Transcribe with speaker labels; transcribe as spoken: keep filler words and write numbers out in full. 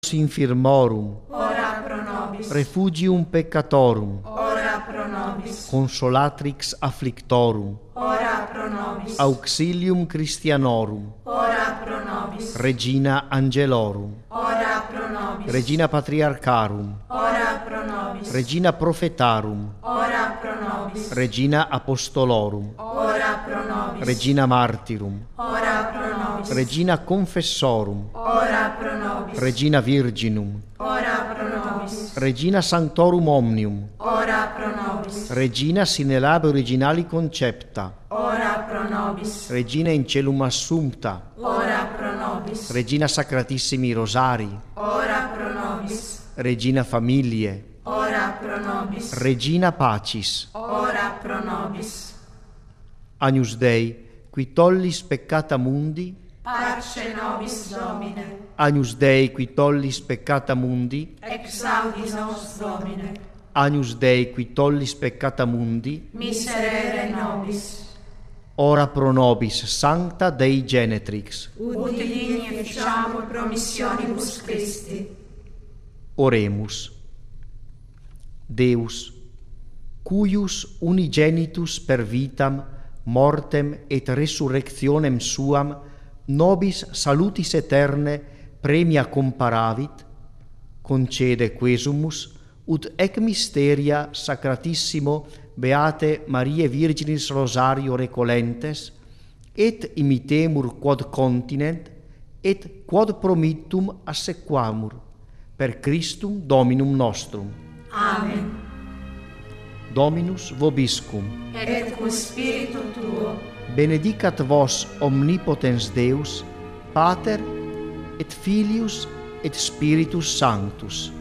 Speaker 1: infirmorum,
Speaker 2: ora pro nobis.
Speaker 1: refugium peccatorum,
Speaker 2: ora pro nobis.
Speaker 1: consolatrix afflictorum,
Speaker 2: ora pro nobis.
Speaker 1: auxilium Christianorum,
Speaker 2: ora pro nobis.
Speaker 1: Regina Angelorum,
Speaker 2: ora pro nobis.
Speaker 1: Regina Patriarcharum,
Speaker 2: ora pro nobis.
Speaker 1: Regina Prophetarum,
Speaker 2: ora pro nobis.
Speaker 1: Regina Apostolorum,
Speaker 2: ora pro nobis.
Speaker 1: Regina Martyrum,
Speaker 2: ora pro nobis.
Speaker 1: Regina Confessorum,
Speaker 2: ora pro nobis.
Speaker 1: Regina Virginum,
Speaker 2: ora pro nobis.
Speaker 1: Regina Sanctorum Omnium,
Speaker 2: ora pro nobis.
Speaker 1: Regina sine labe originali concepta,
Speaker 2: ora pro nobis.
Speaker 1: Regina in celum assumpta,
Speaker 2: ora pro nobis.
Speaker 1: Regina Sacratissimi Rosari,
Speaker 2: ora pro nobis.
Speaker 1: Regina Familiae,
Speaker 2: ora pro nobis.
Speaker 1: Regina Pacis,
Speaker 2: ora pro nobis.
Speaker 1: Agnus Dei, qui tollis peccata mundi,
Speaker 2: Parce nobis Domine.
Speaker 1: Agnus Dei, qui tollis peccata mundi,
Speaker 2: Exaudis nos Domine.
Speaker 1: Agnus Dei, qui tollis peccata mundi,
Speaker 2: Miserere nobis.
Speaker 1: ora pro nobis sancta Dei Genetrix.
Speaker 2: Ut digni efficiamur promissionibus Christi.
Speaker 1: Oremus. Deus, cuius unigenitus per vitam, mortem et resurrectionem suam, nobis salutis eterne premia comparavit, concede quesumus, ut ec mysteria sacratissimo beate Mariae Virginis Rosario recolentes, et imitemur quod continent, et quod promittum assequamur, per Christum Dominum nostrum.
Speaker 2: Amen.
Speaker 1: Dominus vobiscum.
Speaker 2: Et cum spiritu tuo.
Speaker 1: Benedicat vos omnipotens Deus, Pater et Filius et Spiritus Sanctus.